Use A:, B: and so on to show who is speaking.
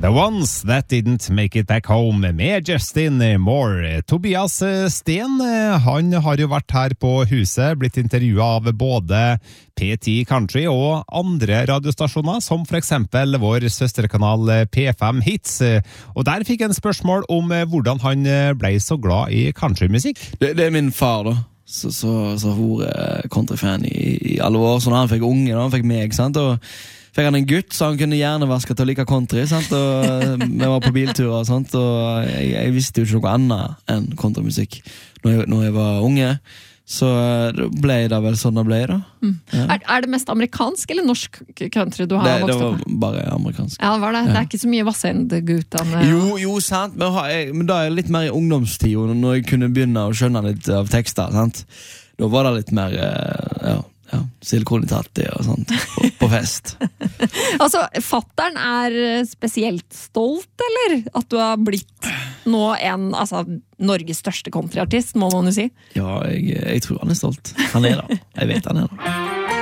A: The Ones That Didn't Make It Back Home med Justin Moore. Tobias Sten, han har jo vært her på huset, blitt intervjuet av både P10 Country og andre radiostasjoner, som for eksempel vår søsterkanal P5 Hits. Og der fikk han spørsmål om hvordan han ble så glad i countrymusikk.
B: Det min far da, så var countryfan i alle år, så når han fikk unge, da, han fikk meg, sant, og fikk han en gutt, så han kunne hjernevaske til å like country, sant, og vi var på bilturer, sant, og jeg visste jo ikke noe annet enn countrymusikk når jeg var unge, så ble det vel sånn det ble da.
C: Ja. Er det mest amerikansk eller norsk country du har vokst opp med?
B: Det var bare amerikansk.
C: Ja, det var det. Det er ikke så mye Vassendgutene.
B: Jo, sant, men da er jeg litt mer i ungdomstid, når jeg kunne begynne å skjønne litt av tekster, sant, da var det litt mer, silikonitatti og sånt på fest.
C: Altså, fatteren spesielt stolt, eller? At du har blitt nå Norges største countryartist, må man jo si.
B: Ja, jeg tror han stolt. Han det. Jeg vet han det.